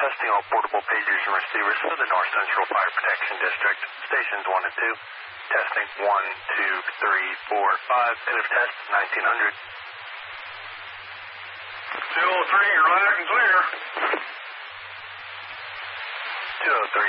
testing all portable pagers and receivers for the North Central Fire Protection District. Stations 1 and 2. Testing 1, 2, 3, 4, 5. End of test, 1900. 203, you're light and clear. 203.